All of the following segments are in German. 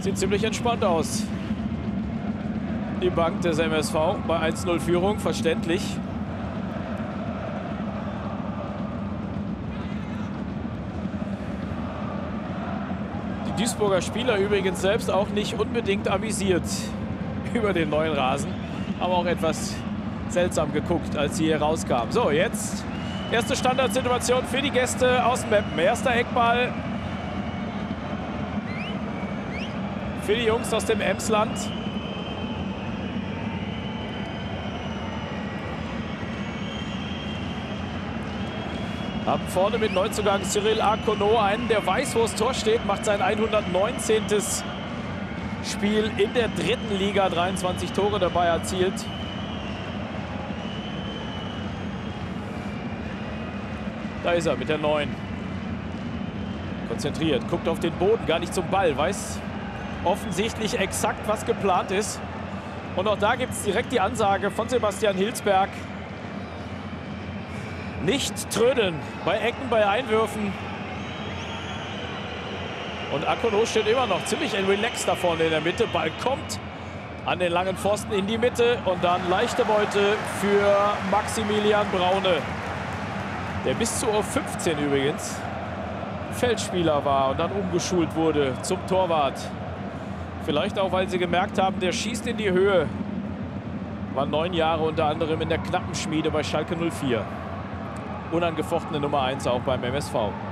Sieht ziemlich entspannt aus. Die Bank des MSV bei 1:0 Führung, verständlich. Die Duisburger Spieler übrigens selbst auch nicht unbedingt amüsiert über den neuen Rasen. Aber auch etwas seltsam geguckt, als sie hier rauskamen. So, jetzt erste Standardsituation für die Gäste aus Meppen. Erster Eckball für die Jungs aus dem Emsland. Haben vorne mit Neuzugang Cyril Arcono einen, der weiß, wo das Tor steht, macht sein 119. Spiel in der dritten Liga, 23 Tore dabei erzielt. Da ist er mit der 9. Konzentriert, guckt auf den Boden, gar nicht zum Ball, weiß offensichtlich exakt, was geplant ist. Und auch da gibt es direkt die Ansage von Sebastian Hilsberg. Nicht trödeln bei Ecken, bei Einwürfen. Und Arcono steht immer noch ziemlich relaxed da vorne in der Mitte. Ball kommt an den langen Pfosten in die Mitte. Und dann leichte Beute für Maximilian Braune. Der bis zu U15 übrigens Feldspieler war und dann umgeschult wurde zum Torwart. Vielleicht auch, weil sie gemerkt haben, der schießt in die Höhe. War 9 Jahre unter anderem in der Knappenschmiede bei Schalke 04. Unangefochtene Nummer 1 auch beim MSV.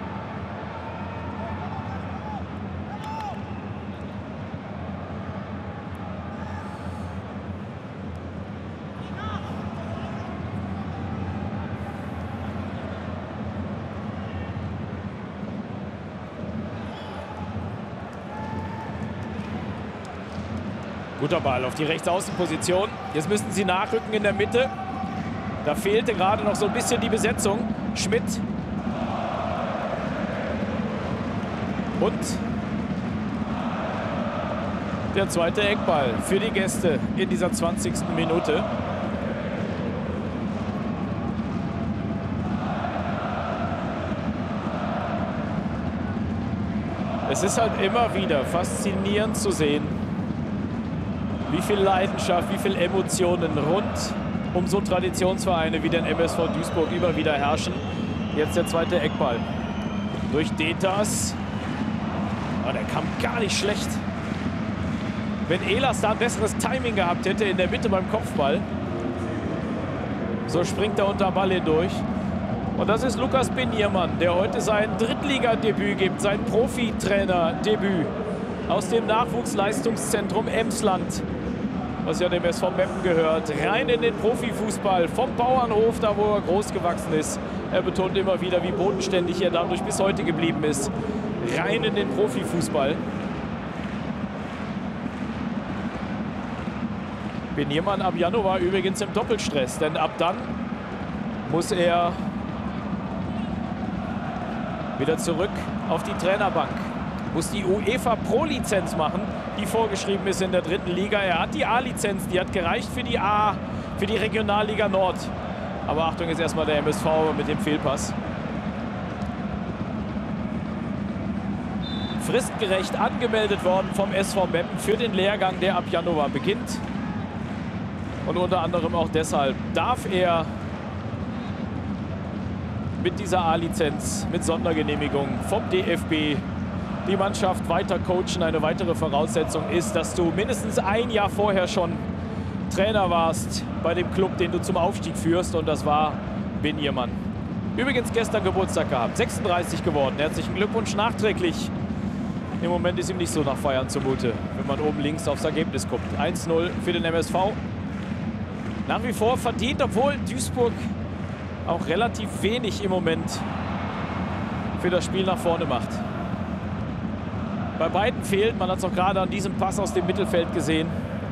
Guter Ball auf die Rechtsaußenposition. Jetzt müssen sie nachrücken in der Mitte. Da fehlte gerade noch so ein bisschen die Besetzung. Schmidt. Und der zweite Eckball für die Gäste in dieser 20. Minute. Es ist halt immer wieder faszinierend zu sehen, wie viel Leidenschaft, wie viel Emotionen rund um so Traditionsvereine wie den MSV Duisburg immer wieder herrschen. Jetzt der zweite Eckball. Durch Detas. Oh, der kam gar nicht schlecht. Wenn Ehlers da ein besseres Timing gehabt hätte in der Mitte beim Kopfball. So springt er unter Ball hindurch. Und das ist Lukas Beniermann, der heute sein Drittligadebüt gibt, sein Profitrainerdebüt aus dem Nachwuchsleistungszentrum Emsland, was ja dem SV Meppen gehört, rein in den Profifußball, vom Bauernhof, da wo er groß gewachsen ist. Er betont immer wieder, wie bodenständig er dadurch bis heute geblieben ist. Rein in den Profifußball. Beniermann ab Januar übrigens im Doppelstress, denn ab dann muss er wieder zurück auf die Trainerbank. Muss die UEFA Pro-Lizenz machen, die vorgeschrieben ist in der dritten Liga. Er hat die A-Lizenz, die hat gereicht für die A, für die Regionalliga Nord. Aber Achtung, ist erstmal der MSV mit dem Fehlpass. Fristgerecht angemeldet worden vom SV Meppen für den Lehrgang, der ab Januar beginnt. Und unter anderem auch deshalb darf er mit dieser A-Lizenz, mit Sondergenehmigung vom DFB die Mannschaft weiter coachen. Eine weitere Voraussetzung ist, dass du mindestens ein Jahr vorher schon Trainer warst bei dem Club, den du zum Aufstieg führst. Und das war Beniermann. Übrigens gestern Geburtstag gehabt, 36 geworden. Herzlichen Glückwunsch nachträglich. Im Moment ist ihm nicht so nach Feiern zumute, wenn man oben links aufs Ergebnis guckt. 1:0 für den MSV. Nach wie vor verdient, obwohl Duisburg auch relativ wenig im Moment für das Spiel nach vorne macht. Bei beiden fehlt, man hat es auch gerade an diesem Pass aus dem Mittelfeld gesehen,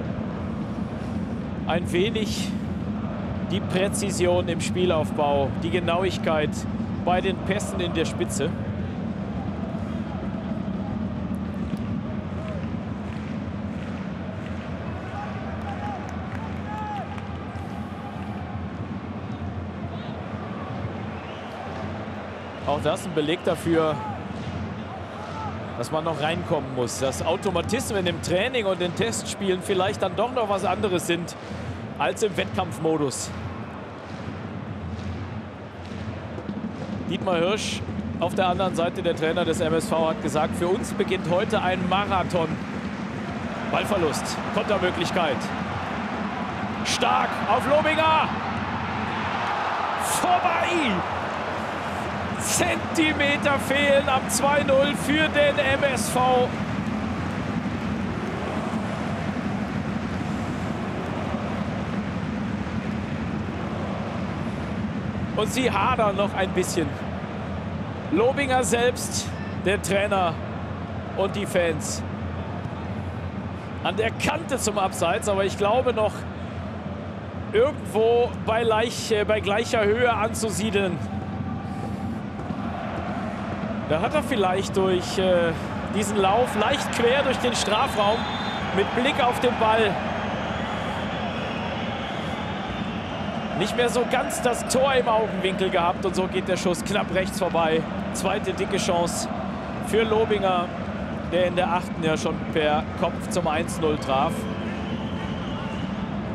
ein wenig die Präzision im Spielaufbau, die Genauigkeit bei den Pässen in der Spitze. Auch das ein Beleg dafür, dass man noch reinkommen muss. Dass Automatismen im Training und in Testspielen vielleicht dann doch noch was anderes sind als im Wettkampfmodus. Dietmar Hirsch, auf der anderen Seite der Trainer des MSV, hat gesagt, für uns beginnt heute ein Marathon. Ballverlust, Kontermöglichkeit. Stark auf Lobinger. Vorbei. Zentimeter fehlen am 2:0 für den MSV. Und sie hadern noch ein bisschen. Lobinger selbst, der Trainer und die Fans. An der Kante zum Abseits, aber ich glaube noch irgendwo bei gleicher Höhe anzusiedeln. Da hat er vielleicht durch diesen Lauf leicht quer durch den Strafraum mit Blick auf den Ball nicht mehr so ganz das Tor im Augenwinkel gehabt und so geht der Schuss knapp rechts vorbei. Zweite dicke Chance für Lobinger, der in der 8. ja schon per Kopf zum 1:0 traf.